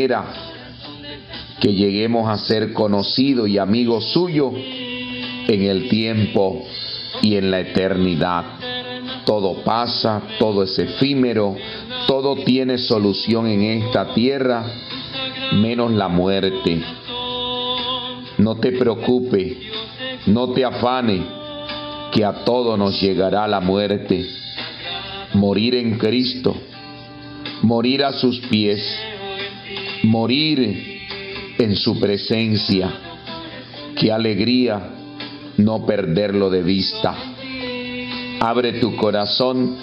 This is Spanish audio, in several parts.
manera que lleguemos a ser conocidos y amigos suyos en el tiempo y en la eternidad. Todo pasa, todo es efímero, todo tiene solución en esta tierra, menos la muerte. No te preocupes, no te afanes, que a todos nos llegará la muerte. Morir en Cristo, morir a sus pies, morir en su presencia. Qué alegría no perderlo de vista. Abre tu corazón,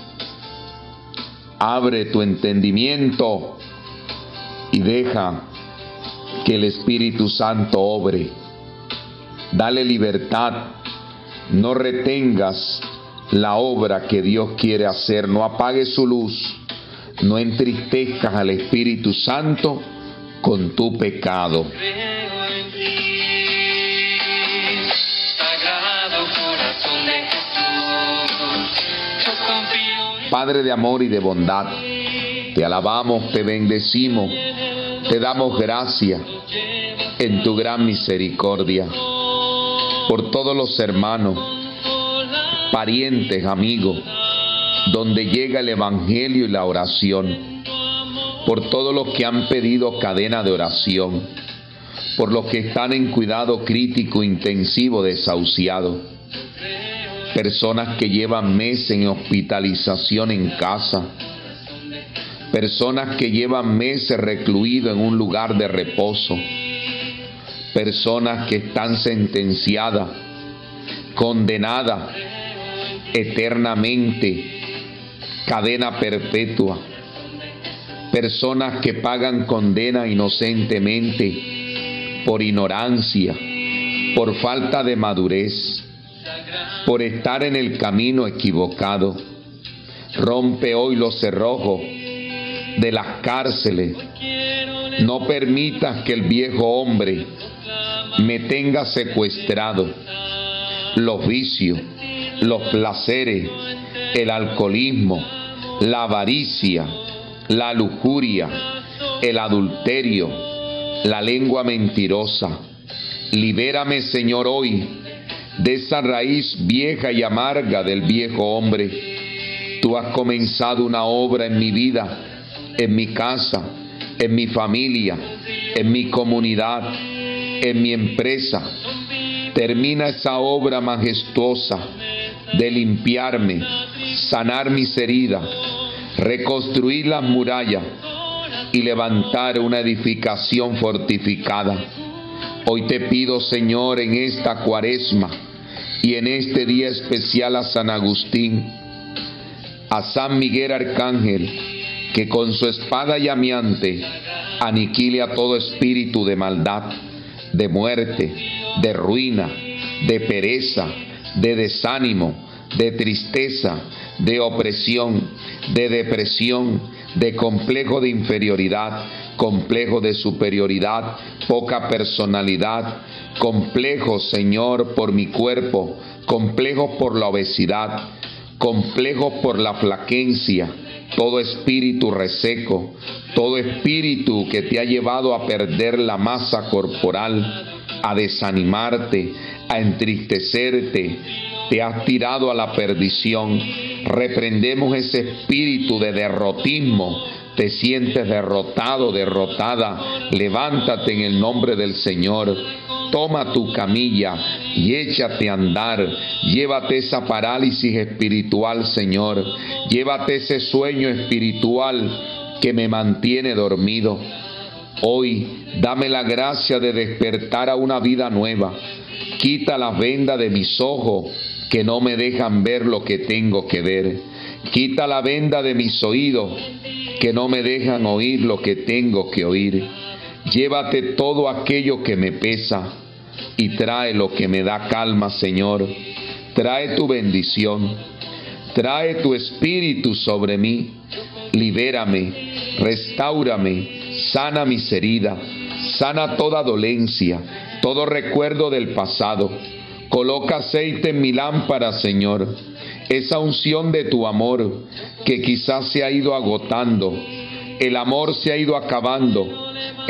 abre tu entendimiento y deja que el Espíritu Santo obre. Dale libertad, no retengas la obra que Dios quiere hacer, no apagues su luz, no entristezcas al Espíritu Santo con tu pecado. Padre de amor y de bondad, te alabamos, te bendecimos, te damos gracias en tu gran misericordia por todos los hermanos, parientes, amigos, donde llega el Evangelio y la oración, por todos los que han pedido cadena de oración, por los que están en cuidado crítico intensivo desahuciado, personas que llevan meses en hospitalización en casa, personas que llevan meses recluidos en un lugar de reposo, personas que están sentenciadas, condenadas eternamente, cadena perpetua, personas que pagan condena inocentemente por ignorancia, por falta de madurez, por estar en el camino equivocado. Rompe hoy los cerrojos de las cárceles. No permitas que el viejo hombre me tenga secuestrado. Los vicios, los placeres, el alcoholismo, la avaricia, la lujuria, el adulterio, la lengua mentirosa. Libérame, Señor, hoy de esa raíz vieja y amarga del viejo hombre. Tú has comenzado una obra en mi vida, en mi casa, en mi familia, en mi comunidad, en mi empresa. Termina esa obra majestuosa de limpiarme, sanar mis heridas, reconstruir las murallas y levantar una edificación fortificada. Hoy te pido, Señor, en esta Cuaresma y en este día especial a San Agustín, a San Miguel Arcángel, que con su espada llameante aniquile a todo espíritu de maldad, de muerte, de ruina, de pereza, de desánimo, de tristeza, de opresión, de depresión, de complejo de inferioridad, complejo de superioridad, poca personalidad, complejo, Señor, por mi cuerpo, complejo por la obesidad, complejo por la flaquencia, todo espíritu reseco, todo espíritu que te ha llevado a perder la masa corporal, a desanimarte, a entristecerte, te has tirado a la perdición. Reprendemos ese espíritu de derrotismo. Te sientes derrotado, derrotada. Levántate en el nombre del Señor. Toma tu camilla y échate a andar. Llévate esa parálisis espiritual, Señor. Llévate ese sueño espiritual que me mantiene dormido. Hoy, dame la gracia de despertar a una vida nueva. Quita las vendas de mis ojos que no me dejan ver lo que tengo que ver. Quita la venda de mis oídos que no me dejan oír lo que tengo que oír. Llévate todo aquello que me pesa y trae lo que me da calma, Señor. Trae tu bendición, trae tu espíritu sobre mí. Libérame, restáurame, sana mis heridas, sana toda dolencia, todo recuerdo del pasado. Coloca aceite en mi lámpara, Señor, esa unción de tu amor que quizás se ha ido agotando, el amor se ha ido acabando,